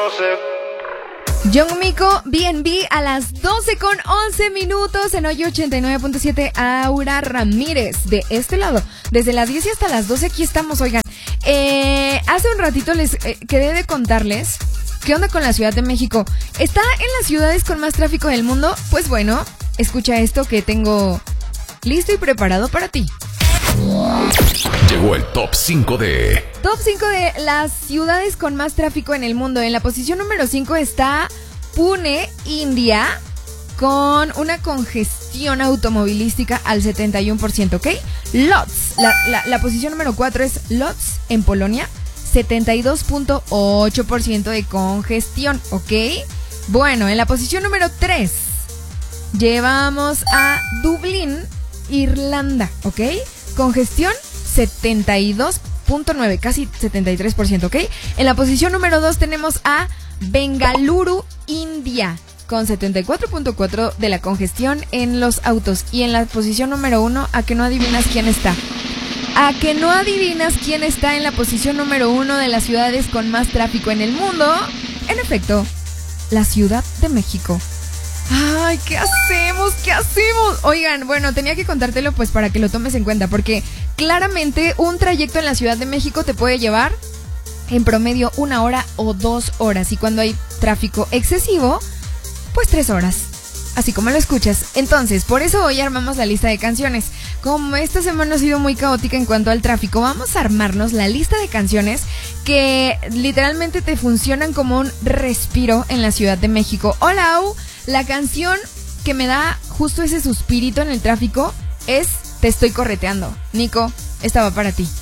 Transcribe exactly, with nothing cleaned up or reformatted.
Young Miko, B and B a las doce con once minutos en hoy ochenta y nueve punto siete. Aura Ramírez, de este lado, desde las diez y hasta las doce aquí estamos, oigan. Eh, hace un ratito les eh, quedé de contarles qué onda con la Ciudad de México. ¿Está en las ciudades con más tráfico del mundo? Pues bueno, escucha esto que tengo listo y preparado para ti. Llegó el top cinco de... Top cinco de las ciudades con más tráfico en el mundo. En la posición número cinco está Pune, India, con una congestión automovilística al setenta y uno por ciento, ¿ok? Lodz, la, la, la posición número cuatro es Lodz, en Polonia, setenta y dos punto ocho por ciento de congestión, ¿ok? Bueno, en la posición número tres llevamos a Dublín, Irlanda, ¿ok? Congestión setenta y dos punto nueve, casi setenta y tres por ciento, ¿ok? En la posición número dos tenemos a Bengaluru, India, con setenta y cuatro punto cuatro de la congestión en los autos. Y en la posición número uno, ¿a que no adivinas quién está? ¿A que no adivinas quién está en la posición número uno de las ciudades con más tráfico en el mundo? En efecto, la Ciudad de México. Ay, ¿qué hacemos? ¿Qué hacemos? Oigan, bueno, tenía que contártelo pues para que lo tomes en cuenta, porque claramente un trayecto en la Ciudad de México te puede llevar en promedio una hora o dos horas, y cuando hay tráfico excesivo, pues tres horas, así como lo escuchas. Entonces, por eso hoy armamos la lista de canciones. Como esta semana ha sido muy caótica en cuanto al tráfico, vamos a armarnos la lista de canciones que literalmente te funcionan como un respiro en la Ciudad de México. Hola, Au. La canción que me da justo ese suspirito en el tráfico es Te estoy correteando. Nico, esta va para ti.